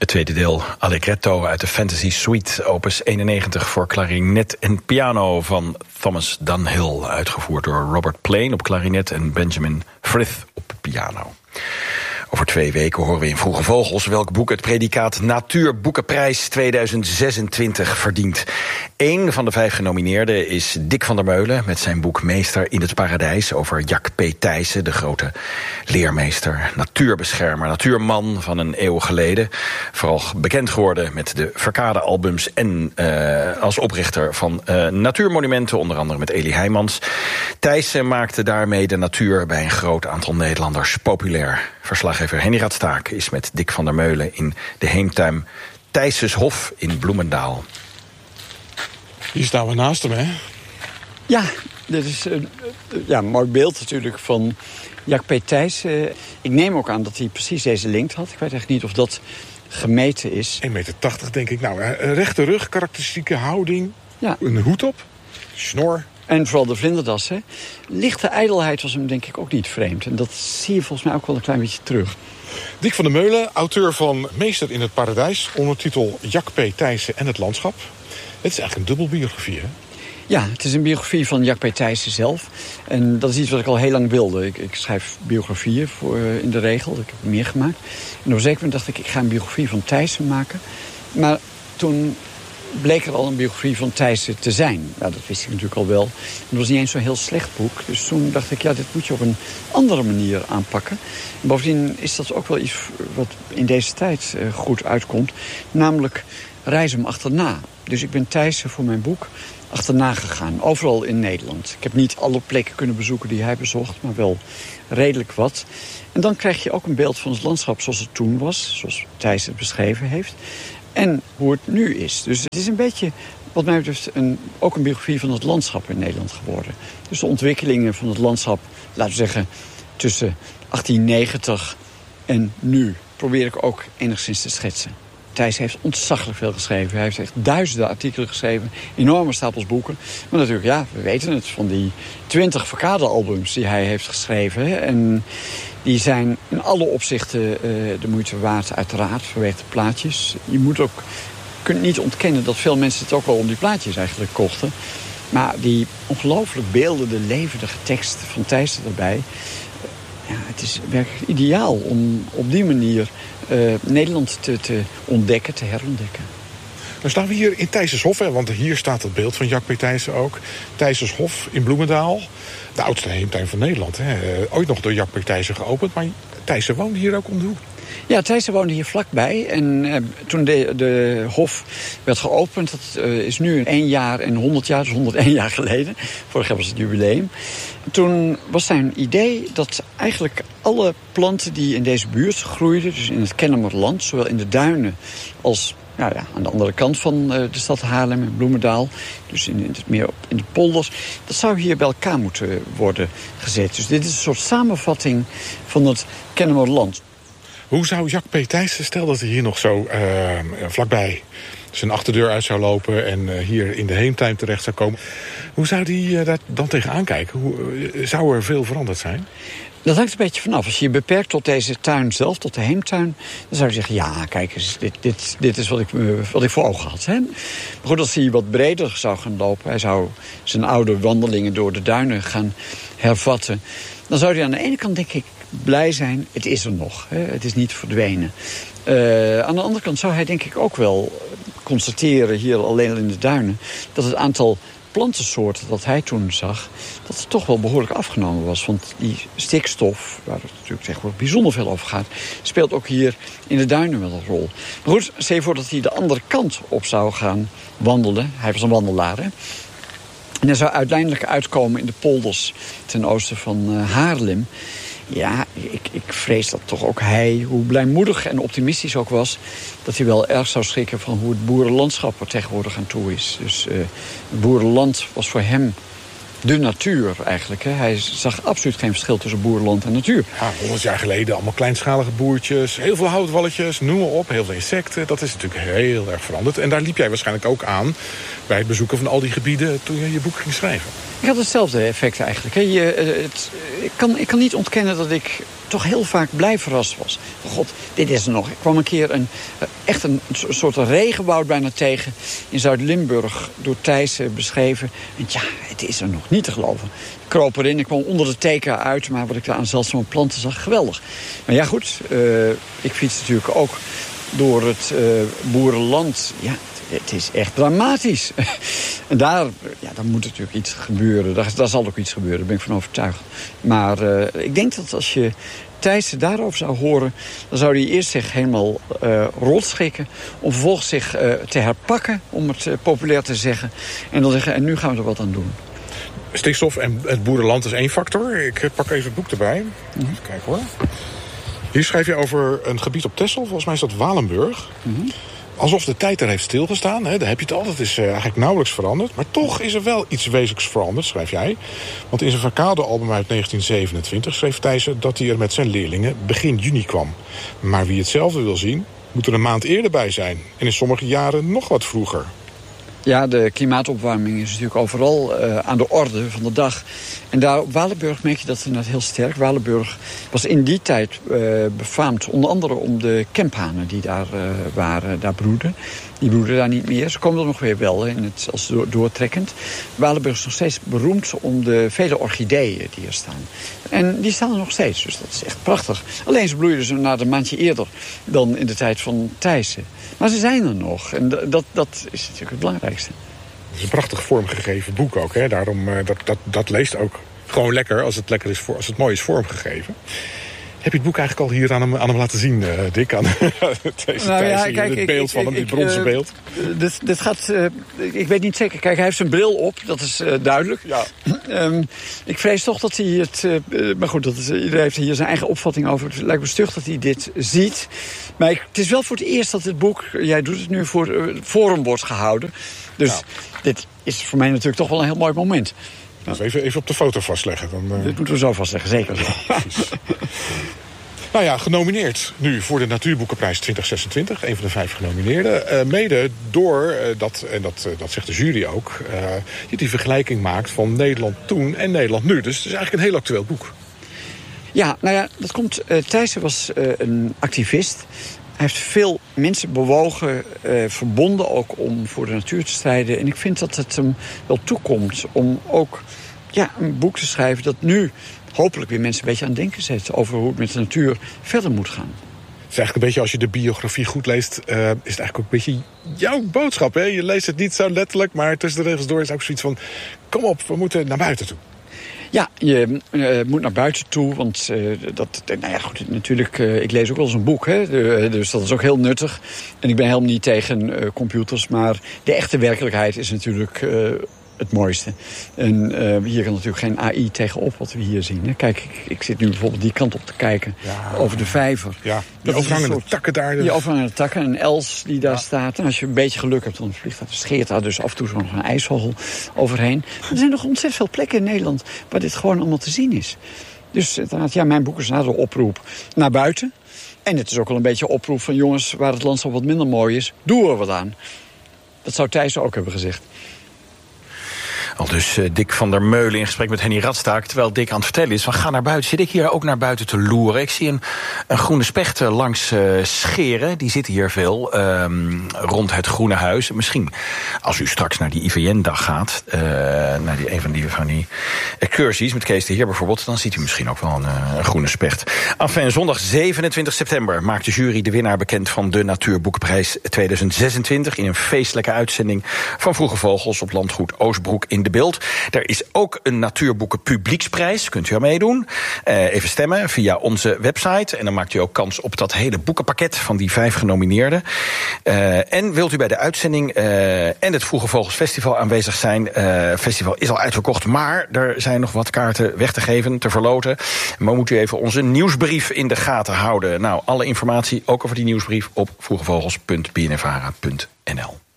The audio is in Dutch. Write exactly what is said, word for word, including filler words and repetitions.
Het tweede deel, Allegretto uit de Fantasy Suite, opus eenennegentig voor klarinet en piano van Thomas Dunhill, uitgevoerd door Robert Plain op klarinet en Benjamin Frith op piano. Over twee weken horen we in Vroege Vogels welk boek het predicaat Natuurboekenprijs tweeduizend zesentwintig verdient. Eén van de vijf genomineerden is Dick van der Meulen met zijn boek Meester in het Paradijs over Jack P. Thijssen, de grote leermeester, natuurbeschermer, natuurman van een eeuw geleden. Vooral bekend geworden met de Verkade-albums en uh, als oprichter van uh, natuurmonumenten, onder andere met Elie Heijmans. Thijssen maakte daarmee de natuur bij een groot aantal Nederlanders populair. Verslaggever Henny Radstaak is met Dick van der Meulen in de heemtuin Thijssenshof in Bloemendaal. Hier staan we naast hem, hè? Ja, dit is een ja, mooi beeld natuurlijk van Jack P. Thijssen. Ik neem ook aan dat hij precies deze lengte had. Ik weet eigenlijk niet of dat gemeten is. één meter tachtig, denk ik. Nou, een rechte rug, karakteristieke houding. Ja. Een hoed op, snor. En vooral de vlinderdas, hè. Lichte ijdelheid was hem denk ik ook niet vreemd. En dat zie je volgens mij ook wel een klein beetje terug. Dick van der Meulen, auteur van Meester in het Paradijs, ondertitel Jack P. Thijssen en het landschap. Het is eigenlijk een dubbelbiografie, hè? Ja, het is een biografie van Jack P. Thijssen zelf. En dat is iets wat ik al heel lang wilde. Ik, ik schrijf biografieën voor, uh, in de regel. Ik heb er meer gemaakt. En op een zeker moment dacht ik, ik ga een biografie van Thijssen maken. Maar toen bleek er al een biografie van Thijssen te zijn. Nou, dat wist ik natuurlijk al wel. Het was niet eens zo'n heel slecht boek. Dus toen dacht ik, ja, dit moet je op een andere manier aanpakken. En bovendien is dat ook wel iets wat in deze tijd uh, goed uitkomt. Namelijk reis hem achterna. Dus ik ben Thijssen voor mijn boek achterna gegaan. Overal in Nederland. Ik heb niet alle plekken kunnen bezoeken die hij bezocht, maar wel redelijk wat. En dan krijg je ook een beeld van het landschap zoals het toen was. Zoals Thijssen het beschreven heeft. En hoe het nu is. Dus het is een beetje, wat mij betreft, een, ook een biografie van het landschap in Nederland geworden. Dus de ontwikkelingen van het landschap, laten we zeggen, tussen achttien negentig en nu, probeer ik ook enigszins te schetsen. Thijssen heeft ontzaglijk veel geschreven. Hij heeft echt duizenden artikelen geschreven. Enorme stapels boeken. Maar natuurlijk, ja, we weten het van die twintig Verkade-albums die hij heeft geschreven. Hè. En die zijn in alle opzichten uh, de moeite waard, uiteraard, vanwege de plaatjes. Je moet ook, kunt niet ontkennen dat veel mensen het ook wel om die plaatjes eigenlijk kochten. Maar die ongelooflijk beeldende, levendige tekst van Thijssen erbij. Ja, het is werkelijk ideaal om op die manier uh, Nederland te, te ontdekken, te herontdekken. Dan staan we hier in Thijssenshof, hè, want hier staat het beeld van Jack P. Thijssen ook. Thijssenshof in Bloemendaal. De oudste heemtuin van Nederland. Hè. Uh, ooit nog door Jack P. Thijssen geopend, maar Thijssen woonde hier ook om de hoek. Ja, Thijssen woonde hier vlakbij. En uh, toen de, de hof werd geopend, dat uh, is nu één jaar en honderd jaar, dus honderdéén jaar geleden. Vorig jaar was het jubileum. Toen was zijn idee dat eigenlijk alle planten die in deze buurt groeiden, dus in het Kennemerland, zowel in de duinen als nou ja, aan de andere kant van uh, de stad Haarlem en Bloemendaal, dus in, in het meer op, in de polders, dat zou hier bij elkaar moeten worden gezet. Dus dit is een soort samenvatting van het Kennemerland. Hoe zou Jack P. Thijssen, stel dat hij hier nog zo uh, vlakbij zijn achterdeur uit zou lopen en uh, hier in de heemtuin terecht zou komen, hoe zou hij uh, daar dan tegenaan kijken? Hoe, uh, zou er veel veranderd zijn? Dat hangt een beetje vanaf. Als je je beperkt tot deze tuin zelf, tot de heemtuin, dan zou je zeggen, ja, kijk eens, dit, dit, dit is wat ik, wat ik voor ogen had. Hè? Maar goed, als hij wat breder zou gaan lopen, hij zou zijn oude wandelingen door de duinen gaan hervatten, dan zou hij aan de ene kant, denk ik, blij zijn, het is er nog. Hè? Het is niet verdwenen. Uh, aan de andere kant zou hij denk ik ook wel constateren, hier alleen al in de duinen, dat het aantal plantensoorten dat hij toen zag, dat het toch wel behoorlijk afgenomen was. Want die stikstof, waar het natuurlijk tegenwoordig bijzonder veel over gaat, speelt ook hier in de duinen wel een rol. Maar goed, stel je voor dat hij de andere kant op zou gaan wandelen. Hij was een wandelaar, hè? En hij zou uiteindelijk uitkomen in de polders ten oosten van uh, Haarlem. Ja, ik, ik vrees dat toch ook hij, hoe blijmoedig en optimistisch ook was, dat hij wel erg zou schrikken van hoe het boerenlandschap er tegenwoordig aan toe is. Dus uh, het boerenland was voor hem de natuur eigenlijk. Hè. Hij zag absoluut geen verschil tussen boerenland en natuur. Ja, honderd jaar geleden allemaal kleinschalige boertjes, heel veel houtwalletjes, noem maar op, heel veel insecten. Dat is natuurlijk heel erg veranderd. En daar liep jij waarschijnlijk ook aan bij het bezoeken van al die gebieden toen je je boek ging schrijven. Ik had hetzelfde effect eigenlijk. Hè. Je, het, ik, kan, ik kan niet ontkennen dat ik toch heel vaak blij verrast was. God, dit is er nog. Ik kwam een keer een, echt een soort regenwoud bijna tegen in Zuid-Limburg door Thijssen beschreven. En ja, het is er nog niet te geloven. Ik kroop erin, ik kwam onder de teken uit, maar wat ik daar aan zeldzame planten zag, geweldig. Maar ja, goed, uh, ik fiets natuurlijk ook door het uh, boerenland. Ja, het is echt dramatisch. En daar, ja, daar moet natuurlijk iets gebeuren. Daar, daar zal ook iets gebeuren, daar ben ik van overtuigd. Maar uh, ik denk dat als je Thijssen daarover zou horen, dan zou hij eerst zich helemaal uh, rotschikken, om vervolgens zich uh, te herpakken, om het uh, populair te zeggen. En dan zeggen, en nu gaan we er wat aan doen. Stikstof en het boerenland is één factor. Ik pak even het boek erbij. Mm-hmm. Even kijken hoor. Hier schrijf je over een gebied op Texel, volgens mij is dat Walenburg. Mm-hmm. Alsof de tijd er heeft stilgestaan. Hè. Daar heb je het altijd. Het is uh, eigenlijk nauwelijks veranderd. Maar toch is er wel iets wezenlijks veranderd, schrijf jij. Want in zijn Verkade-album uit negentien zevenentwintig schreef Thijssen dat hij er met zijn leerlingen begin juni kwam. Maar wie hetzelfde wil zien, moet er een maand eerder bij zijn. En in sommige jaren nog wat vroeger. Ja, de klimaatopwarming is natuurlijk overal uh, aan de orde van de dag. En daar op Walenburg merk je dat inderdaad heel sterk. Walenburg was in die tijd uh, befaamd, onder andere om de kemphanen die daar uh, waren, daar broeden. Die broeden daar niet meer. Ze komen er nog weer wel in het, als do- doortrekkend. Walenburg is nog steeds beroemd om de vele orchideeën die er staan. En die staan er nog steeds, dus dat is echt prachtig. Alleen ze bloeiden ze na een maandje eerder dan in de tijd van Thijssen. Maar ze zijn er nog. En dat, dat is natuurlijk het belangrijkste. Het is een prachtig vormgegeven boek ook. Hè? Daarom, uh, dat, dat, dat leest ook gewoon lekker als het, lekker is voor, als het mooi is vormgegeven. Heb je het boek eigenlijk al hier aan hem, aan hem laten zien, uh, Dick? Aan deze nou, ja, kijk, dit ik, beeld ik, van hem, dit bronzen uh, beeld. Dit, dit gaat, uh, ik weet niet zeker. Kijk, hij heeft zijn bril op, dat is uh, duidelijk. Ja. um, ik vrees toch dat hij het... Uh, maar goed, dat is, iedereen heeft hier zijn eigen opvatting over. Het lijkt me stug dat hij dit ziet. Maar ik, het is wel voor het eerst dat het boek... Jij doet het nu voor uh, Forum wordt gehouden. Dus ja. Dit is voor mij natuurlijk toch wel een heel mooi moment. Dus even, even op de foto vastleggen. Dan, uh... Dit moeten we zo vastleggen, zeker. Ja, precies. Nou ja, genomineerd nu voor de Natuurboekenprijs twintig zesentwintig. Een van de vijf genomineerden. Uh, mede door, uh, dat, en dat, uh, dat zegt de jury ook... Uh, je die vergelijking maakt van Nederland toen en Nederland nu. Dus het is eigenlijk een heel actueel boek. Ja, nou ja, dat komt... Uh, Thijssen was uh, een activist. Hij heeft veel mensen bewogen, uh, verbonden ook om voor de natuur te strijden. En ik vind dat het hem wel toekomt om ook ja, een boek te schrijven dat nu hopelijk weer mensen een beetje aan het denken zet over hoe het met de natuur verder moet gaan. Het is eigenlijk een beetje, als je de biografie goed leest, uh, is het eigenlijk ook een beetje jouw boodschap. Hè? Je leest het niet zo letterlijk, maar tussen de regels door is ook zoiets van, kom op, we moeten naar buiten toe. Ja, je uh, moet naar buiten toe, want uh, dat, nou ja, goed, natuurlijk, uh, ik lees ook wel eens een boek, hè, de, dus dat is ook heel nuttig. En ik ben helemaal niet tegen uh, computers, maar de echte werkelijkheid is natuurlijk uh, het mooiste. En uh, hier kan natuurlijk geen A I tegenop wat we hier zien. Hè. Kijk, ik, ik zit nu bijvoorbeeld die kant op te kijken, ja, over de vijver. Ja, die overhangende soort, takken daar. Dus. Die overhangende takken, een els die daar ja. staat. En als je een beetje geluk hebt, dan vliegt dat, scheert daar dus af en toe nog een ijsvogel overheen. Maar er zijn nog ontzettend veel plekken in Nederland waar dit gewoon allemaal te zien is. Dus inderdaad, ja, mijn boek is een oproep naar buiten. En het is ook wel een beetje een oproep van jongens, waar het landschap wat minder mooi is, doe er wat aan. Dat zou Thijssen ook hebben gezegd. Al dus uh, Dick van der Meulen in gesprek met Henny Radstaak. Terwijl Dick aan het vertellen is van ga naar buiten. Zit ik hier ook naar buiten te loeren. Ik zie een, een groene specht langs uh, scheren. Die zitten hier veel um, rond het Groene Huis. Misschien als u straks naar die I V N-dag gaat. Uh, naar die, een van die, van die excursies met Kees de Heer bijvoorbeeld. Dan ziet u misschien ook wel een, uh, een groene specht. Enfin, zondag zevenentwintig september maakt de jury de winnaar bekend van de Natuurboekenprijs tweeduizend zesentwintig. In een feestelijke uitzending van Vroege Vogels op landgoed Oostbroek in de Beeld. Er is ook een Natuurboeken Publieksprijs. Kunt u aan meedoen. Uh, even stemmen via onze website. En dan maakt u ook kans op dat hele boekenpakket van die vijf genomineerden. Uh, en wilt u bij de uitzending uh, en het Vroege Vogels Festival aanwezig zijn. Het uh, festival is al uitverkocht, maar er zijn nog wat kaarten weg te geven, te verloten. Maar moet u even onze nieuwsbrief in de gaten houden. Nou, alle informatie ook over die nieuwsbrief op vroegevogels punt b n v a r a punt n l.